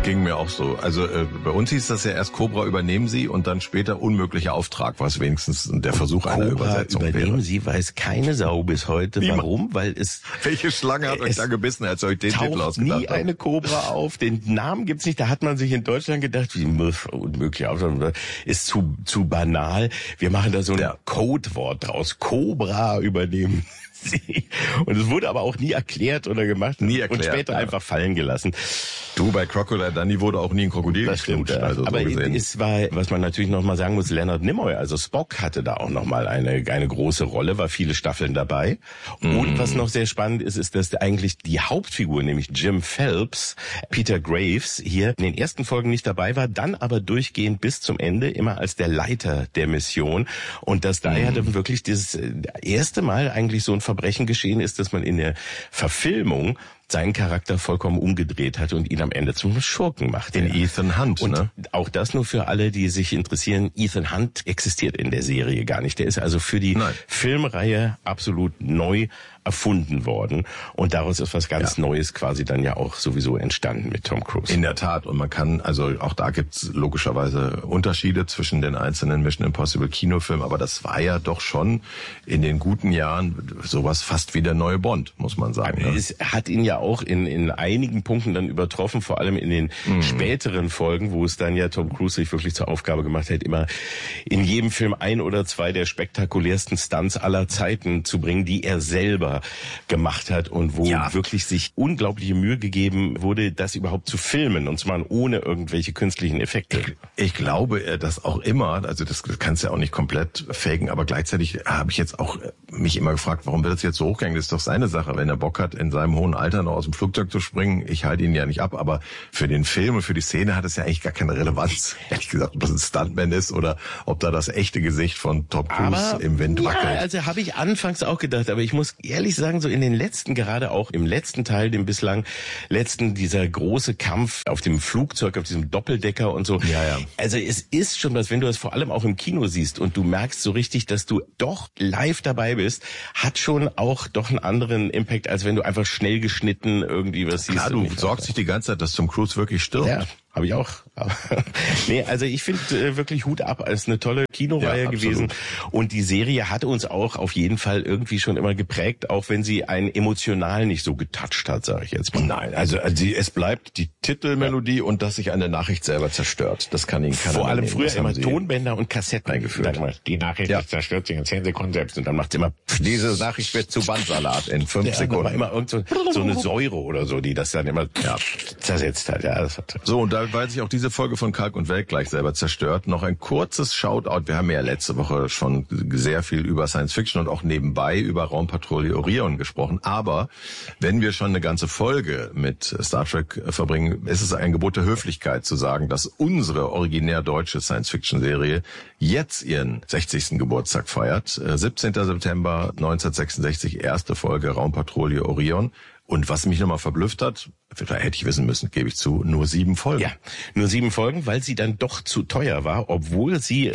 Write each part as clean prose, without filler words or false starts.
ging mir auch so. Also bei uns hieß das ja erst Cobra übernehmen Sie und dann später unmöglicher Auftrag, was wenigstens der Versuch einer Übersetzung wäre. Übernehmen Sie, weiß keine Sau bis heute. Warum? Weil es... Welche Schlange hat euch da gebissen, als ihr euch den Titel ausgedacht habt? Nie eine Cobra auf. Den Namen gibt's nicht. Da hat man sich in Deutschland gedacht, wie unmöglich Auftrag, ist zu banal. Wir machen da so ein Codewort draus. Cobra übernehmen Sie. Und es wurde aber auch nie erklärt oder gemacht. Nie erklärt. Und später einfach fallen gelassen. Du, bei Crocodile Dundee wurde auch nie ein Krokodil geknutscht. Also aber so es war, was man natürlich noch mal sagen muss, Leonard Nimoy, also Spock, hatte da auch noch mal eine große Rolle, war viele Staffeln dabei. Und was noch sehr spannend ist, dass eigentlich die Hauptfigur, nämlich Jim Phelps, Peter Graves, hier in den ersten Folgen nicht dabei war, dann aber durchgehend bis zum Ende immer als der Leiter der Mission. Und dass da ja dann wirklich das erste Mal eigentlich so ein Verbrechen geschehen ist, dass man in der Verfilmung seinen Charakter vollkommen umgedreht hat und ihn am Ende zum Schurken macht. Den Ethan Hunt, und ne? Auch das nur für alle, die sich interessieren. Ethan Hunt existiert in der Serie gar nicht. Der ist also für die Filmreihe absolut neu erfunden worden. Und daraus ist was ganz Neues quasi dann ja auch sowieso entstanden mit Tom Cruise. In der Tat. Und man kann, also auch da gibt's logischerweise Unterschiede zwischen den einzelnen Mission Impossible Kinofilmen. Aber das war ja doch schon in den guten Jahren sowas fast wie der neue Bond, muss man sagen. Ne? Es hat ihn ja auch in einigen Punkten dann übertroffen, vor allem in den späteren Folgen, wo es dann ja Tom Cruise sich wirklich zur Aufgabe gemacht hat, immer in jedem Film ein oder zwei der spektakulärsten Stunts aller Zeiten zu bringen, die er selber gemacht hat und wo wirklich sich unglaubliche Mühe gegeben wurde, das überhaupt zu filmen, und zwar ohne irgendwelche künstlichen Effekte. Ich glaube, dass auch immer, also das kannst du ja auch nicht komplett faken, aber gleichzeitig habe ich jetzt auch mich immer gefragt, warum wird das jetzt so hochgegangen? Das ist doch seine Sache, wenn er Bock hat, in seinem hohen Alter noch aus dem Flugzeug zu springen. Ich halte ihn ja nicht ab, aber für den Film und für die Szene hat es ja eigentlich gar keine Relevanz. Ehrlich gesagt, ob das ein Stuntman ist oder ob da das echte Gesicht von Tom Cruise im Wind wackelt. Ja, also habe ich anfangs auch gedacht, aber ich muss ehrlich sagen, so in den letzten, gerade auch im letzten Teil, dem bislang letzten, dieser große Kampf auf dem Flugzeug, auf diesem Doppeldecker und so. Ja. Also es ist schon was, wenn du das vor allem auch im Kino siehst und du merkst so richtig, dass du doch live dabei bist, hat schon auch doch einen anderen Impact, als wenn du einfach schnell geschnitten irgendwie was siehst. Ja, du sorgst dich die ganze Zeit, dass Tom Cruise wirklich stirbt. Ja. Habe ich auch. Nee, also ich finde wirklich Hut ab, als eine tolle Kinoreihe gewesen. Und die Serie hat uns auch auf jeden Fall irgendwie schon immer geprägt, auch wenn sie einen emotional nicht so getoucht hat, sage ich jetzt mal. Nein, also es bleibt die Titelmelodie und dass sich eine Nachricht selber zerstört. Das kann Ihnen keiner vor allem nehmen. früher immer Tonbänder und Kassetten eingeführt. Die Nachricht zerstört sich in 10 Sekunden selbst und dann macht's immer... Diese Nachricht wird zu Bandsalat in 5 Sekunden. Da war immer irgend so eine Säure oder so, die das dann immer zersetzt hat. Ja, das hat so, und da weil sich auch diese Folge von Kalk und Welk gleich selber zerstört, noch ein kurzes Shoutout. Wir haben ja letzte Woche schon sehr viel über Science Fiction und auch nebenbei über Raumpatrouille Orion gesprochen. Aber wenn wir schon eine ganze Folge mit Star Trek verbringen, ist es ein Gebot der Höflichkeit zu sagen, dass unsere originär deutsche Science Fiction Serie jetzt ihren 60. Geburtstag feiert. 17. September 1966, erste Folge Raumpatrouille Orion. Und was mich nochmal verblüfft hat, hätte ich wissen müssen, gebe ich zu, nur 7 Folgen. Ja, nur 7 Folgen, weil sie dann doch zu teuer war, obwohl sie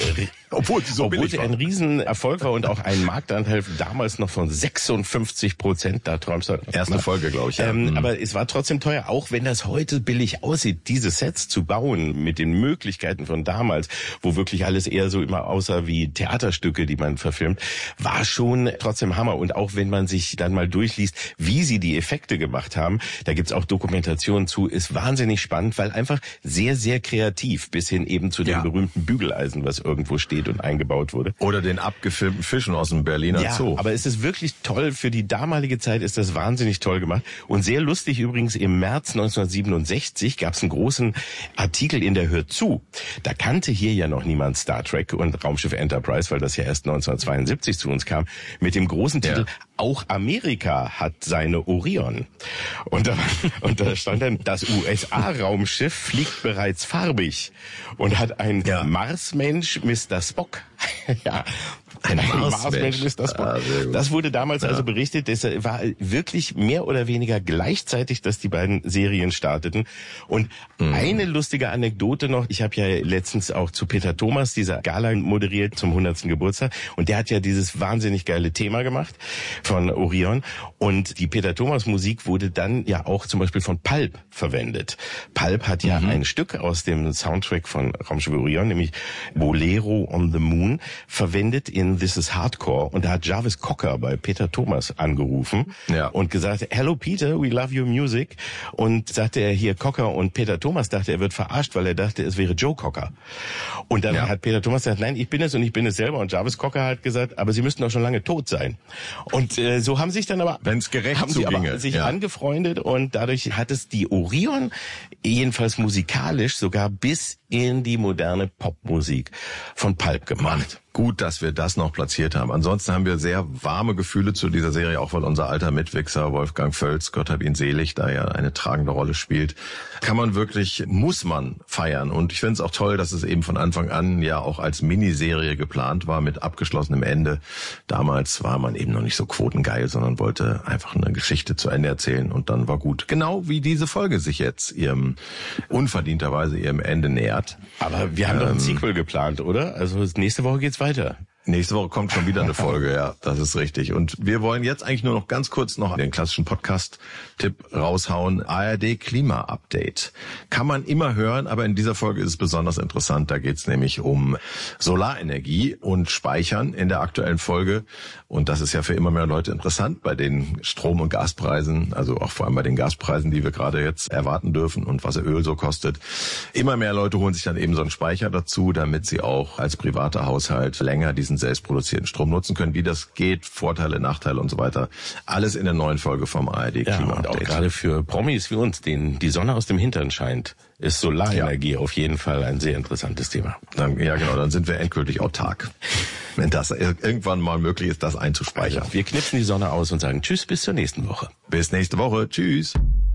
ein Riesenerfolg war und auch einen Marktanteil damals noch von 56%, da träumst du. Erste Folge, glaube ich. Aber es war trotzdem teuer, auch wenn das heute billig aussieht, diese Sets zu bauen mit den Möglichkeiten von damals, wo wirklich alles eher so immer aussah wie Theaterstücke, die man verfilmt, war schon trotzdem Hammer. Und auch wenn man sich dann mal durchliest, wie sie die Effekte gemacht haben, da gibt's auch Dokumentationen zu, ist wahnsinnig spannend, weil einfach sehr, sehr kreativ, bis hin eben zu dem berühmten Bügeleisen, was irgendwo steht und eingebaut wurde. Oder den abgefilmten Fischen aus dem Berliner Zoo. Aber es ist wirklich toll, für die damalige Zeit ist das wahnsinnig toll gemacht. Und sehr lustig übrigens, im März 1967 gab's einen großen Artikel in der Hör zu. Da kannte hier ja noch niemand Star Trek und Raumschiff Enterprise, weil das ja erst 1972 zu uns kam, mit dem großen Titel Auch Amerika hat seine Orion. Und da stand dann, das USA-Raumschiff fliegt bereits farbig und hat ein Marsmensch, Mr. Spock, Ja, ein Marsmensch ist das. Das wurde damals also berichtet. Das war wirklich mehr oder weniger gleichzeitig, dass die beiden Serien starteten. Und eine lustige Anekdote noch. Ich habe ja letztens auch zu Peter Thomas dieser Gala moderiert zum 100. Geburtstag. Und der hat ja dieses wahnsinnig geile Thema gemacht von Orion. Und die Peter Thomas Musik wurde dann ja auch zum Beispiel von Pulp verwendet. Pulp hat ja ein Stück aus dem Soundtrack von Raumschiff Orion, nämlich Bolero on the Moon, verwendet in This is Hardcore. Und da hat Jarvis Cocker bei Peter Thomas angerufen und gesagt, hello Peter, we love your music. Und sagte er hier Cocker, und Peter Thomas dachte, er wird verarscht, weil er dachte, es wäre Joe Cocker. Und dann hat Peter Thomas gesagt, nein, ich bin es und ich bin es selber. Und Jarvis Cocker hat gesagt, aber Sie müssten doch schon lange tot sein. Und so haben sich dann aber, wenn's gerecht haben sie aber sich angefreundet, und dadurch hat es die Orion jedenfalls musikalisch sogar bis in die moderne Popmusik von Pulp gemacht. Gut, dass wir das noch platziert haben. Ansonsten haben wir sehr warme Gefühle zu dieser Serie, auch weil unser alter Mitwichser Wolfgang Völz, Gott hab ihn selig, da ja eine tragende Rolle spielt. Muss man feiern. Und ich finde es auch toll, dass es eben von Anfang an ja auch als Miniserie geplant war mit abgeschlossenem Ende. Damals war man eben noch nicht so quotengeil, sondern wollte einfach eine Geschichte zu Ende erzählen, und dann war gut. Genau wie diese Folge sich jetzt unverdienterweise ihrem Ende nähert. Aber wir haben doch ein Sequel geplant, oder? Also nächste Woche geht's weiter. Nächste Woche kommt schon wieder eine Folge, ja, das ist richtig. Und wir wollen jetzt eigentlich nur noch ganz kurz noch den klassischen Podcast-Tipp raushauen. ARD Klima-Update. Kann man immer hören, aber in dieser Folge ist es besonders interessant. Da geht es nämlich um Solarenergie und Speichern in der aktuellen Folge. Und das ist ja für immer mehr Leute interessant bei den Strom- und Gaspreisen, also auch vor allem bei den Gaspreisen, die wir gerade jetzt erwarten dürfen und was Öl so kostet. Immer mehr Leute holen sich dann eben so einen Speicher dazu, damit sie auch als privater Haushalt länger diesen selbstproduzierten Strom nutzen können. Wie das geht, Vorteile, Nachteile und so weiter. Alles in der neuen Folge vom ARD Klima Update. Und auch gerade für Promis wie uns, denen die Sonne aus dem Hintern scheint, ist Solarenergie auf jeden Fall ein sehr interessantes Thema. Dann sind wir endgültig autark. Wenn das irgendwann mal möglich ist, das einzuspeichern. Also, wir knipsen die Sonne aus und sagen Tschüss, bis zur nächsten Woche. Bis nächste Woche. Tschüss.